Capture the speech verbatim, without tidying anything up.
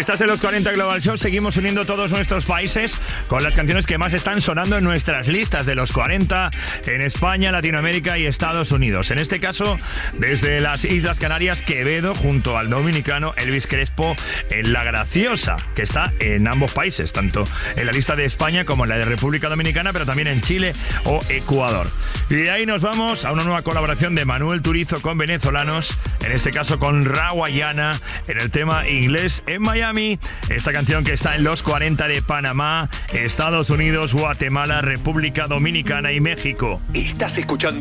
estás en los cuarenta Global Show. Seguimos uniendo todos nuestros países con las canciones que más están sonando en nuestras listas de los cuarenta en España, Latinoamérica y Estados Unidos. En este caso, desde las Islas Canarias, Quevedo junto al dominicano Elvis Crespo en La Graciosa, que está en ambos países, tanto en la lista de España como en la de República Dominicana, pero también en Chile o Ecuador. Y de ahí nos vamos a una nueva colaboración de Manuel Turizo con venezolanos, en este caso con Rawayana, en el tema Inglés en Miami. Esta canción que está en los cuarenta de Panamá, Estados Unidos, Guatemala, República Dominicana y México. Estás escuchando